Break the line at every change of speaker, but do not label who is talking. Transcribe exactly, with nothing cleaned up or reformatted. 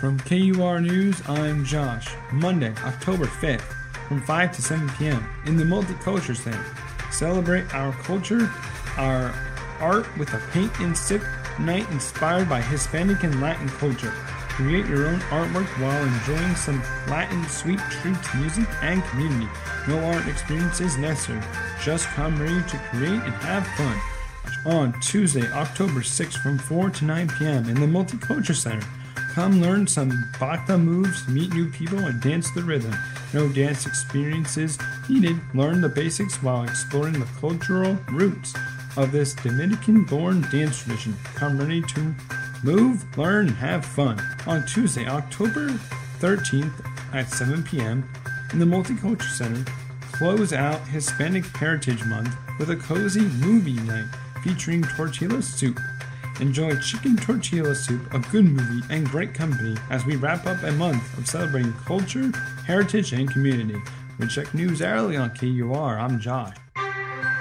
From K U R News, I'm Josh. Monday, October fifth, from five to seven p m in the Multicultural Center. Celebrate our culture, our art with a paint and sip night inspired by Hispanic and Latin culture. Create your own artwork while enjoying some Latin sweet treats, music, and community. No art experience is necessary. Just come ready to create and have fun. On Tuesday, October sixth, from four to nine p m in the Multicultural Center. Come learn some bata moves, meet new people, and dance the rhythm. No dance experiences needed. Learn the basics while exploring the cultural roots of this Dominican-born dance tradition. Come ready to move, learn, and have fun. On Tuesday, October thirteenth at seven p m in the Multicultural Center, close out Hispanic Heritage Month with a cozy movie night featuring tortilla soup. Enjoy chicken tortilla soup, a good movie, and great company as we wrap up a month of celebrating culture, heritage, and community. We check news hourly on K U R. I'm Josh.